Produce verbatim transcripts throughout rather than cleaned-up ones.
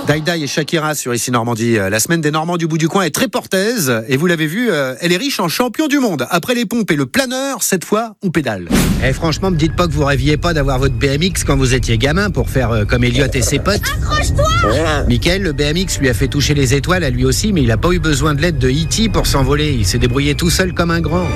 Daïdaï et Shakira sur Ici Normandie. La semaine des Normands du bout du coin est très portaise. Et vous l'avez vu, elle est riche en champions du monde. Après les pompes et le planeur, cette fois, on pédale. Eh, franchement, me dites pas que vous rêviez pas d'avoir votre B M X quand vous étiez gamin pour faire euh, comme Elliot et ses potes. Accroche-toi! Mickaël, le B M X lui a fait toucher les étoiles à lui aussi, mais il a pas eu besoin de l'aide de E T pour s'envoler. Il s'est débrouillé tout seul comme un grand.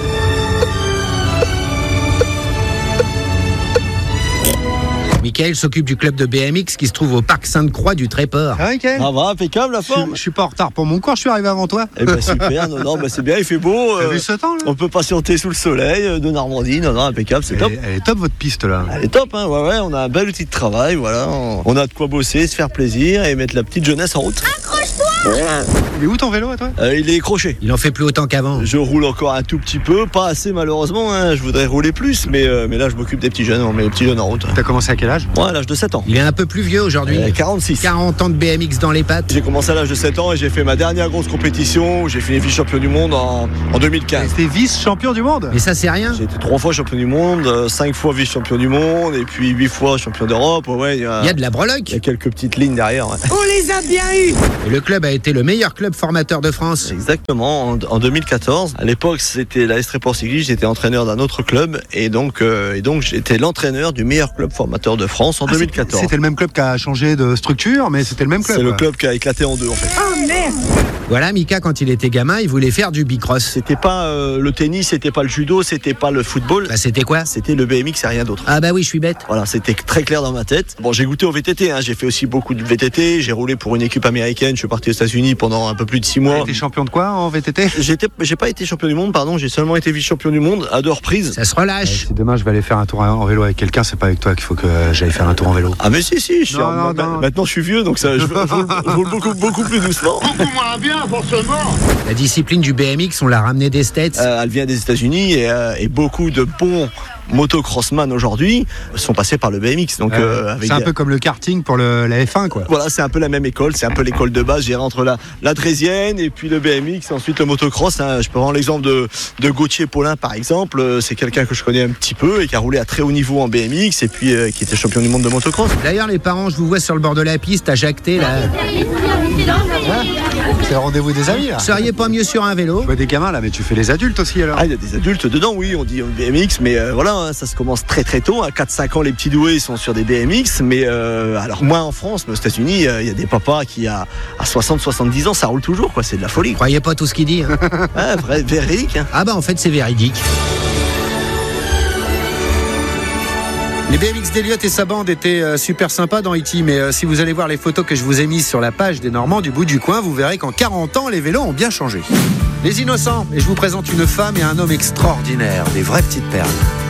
Mickaël s'occupe du club de B M X qui se trouve au parc Sainte-Croix du Tréport. Ah, Mickaël, Ça va, impeccable la je, forme. je suis pas en retard pour mon cours, je suis arrivé avant toi. Eh ben super, non, non, bah, c'est bien, il fait beau. T'as euh, vu ce temps là? on peut patienter sous le soleil euh, de Normandie, non, non, impeccable, c'est elle, top. est, elle est top votre piste là. Elle est top, hein, ouais, ouais, on a un bel outil de travail, voilà. On, on a de quoi bosser, se faire plaisir et mettre la petite jeunesse en route. Accroche-toi! Il est où ton vélo à toi? Euh, il est croché. Il en fait plus autant qu'avant. Je roule encore un tout petit peu, pas assez malheureusement, hein, je voudrais rouler plus, mais, euh, mais là je m'occupe des petits jeunes, on met les petits jeunes en route. T'as commencé à quel âge? Moi, à l'âge de sept ans. Il est un peu plus vieux aujourd'hui. Euh, quarante-six. quarante ans de B M X dans les pattes. J'ai commencé à l'âge de sept ans et j'ai fait ma dernière grosse compétition où j'ai fini vice-champion du monde en, en deux mille quinze. T'es vice-champion du monde? Mais ça, c'est rien. J'ai été trois fois champion du monde, euh, cinq fois vice-champion du monde et puis huit fois champion d'Europe. Ouais, ouais, il y a, Il y a de la il breloque. y a quelques petites lignes derrière. Ouais. On les a bien eus! Et le club a été le meilleur club formateur de France. Exactement, en, en deux mille quatorze. À l'époque, c'était la Estréport Cycliste, j'étais entraîneur d'un autre club et donc, euh, et donc j'étais l'entraîneur du meilleur club formateur de France en Ah, deux mille quatorze. C'était le même club qui a changé de structure, mais c'était le même club. C'est le quoi. club qui a éclaté en deux en fait. Oh merde! Voilà, Mika, quand il était gamin, il voulait faire du bicross. C'était pas euh, le tennis, c'était pas le judo, c'était pas le football, Bah, c'était quoi? c'était le B M X et rien d'autre. Ah bah oui, je suis bête. Voilà, c'était très clair dans ma tête. Bon, j'ai goûté au V T T, hein. J'ai fait aussi beaucoup de V T T, j'ai roulé pour une équipe américaine, je suis parti aux États-Unis pendant un peu plus de six mois. T'es champion de quoi en V T T? J'étais, j'ai pas été champion du monde, pardon, j'ai seulement été vice-champion du monde à deux reprises. Ça se relâche. Si demain je vais aller faire un tour en vélo avec quelqu'un, c'est pas avec toi qu'il faut que j'aille faire un tour en vélo. Ah mais si si, je suis Non, en- non, ma- non. maintenant je suis vieux donc ça, je, je roule, je roule beaucoup beaucoup plus doucement. La discipline du B M X, on l'a ramené des States. Euh, elle vient des États-Unis et, euh, et beaucoup de bons motocrossman aujourd'hui sont passés par le B M X. Donc euh, avec c'est un des- peu comme le karting pour le, la F un quoi. Voilà, c'est un peu la même école, c'est un peu l'école de base, j'irai entre la, la Drésienne et puis le B M X, et ensuite le motocross. Hein. Je peux prendre l'exemple de, de Gauthier Paulin par exemple, Euh, c'est quelqu'un que je connais un petit peu et qui a roulé à très haut niveau en B M X et puis euh, qui était champion du monde de motocross. D'ailleurs, les parents, je vous vois sur le bord de la piste à jacter là. C'est le rendez-vous des amis là. Vous seriez pas mieux sur un vélo? Je vois des gamins là, mais tu fais les adultes aussi alors. Ah, il y a des adultes dedans, oui, on dit B M X, mais euh, voilà, hein, ça se commence très très tôt. À quatre cinq ans, les petits doués sont sur des B M X, mais euh, alors moins en France, mais aux États-Unis, euh, il y a des papas qui, à, à soixante soixante-dix ans, ça roule toujours, quoi, c'est de la folie. Croyez pas tout ce qu'il dit. Hein. Ouais, vrai, véridique. Hein. Ah bah en fait, c'est véridique. Les B M X d'Elliot et sa bande étaient euh, super sympas dans E T, mais euh, si vous allez voir les photos que je vous ai mises sur la page des Normands du bout du coin, vous verrez qu'en quarante ans, les vélos ont bien changé. Les innocents, et je vous présente une femme et un homme extraordinaires, des vraies petites perles.